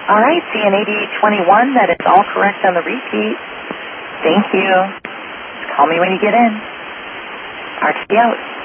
All right, CN80 21, that is all correct on the repeat. Thank you. Call me when you get in. RTC out.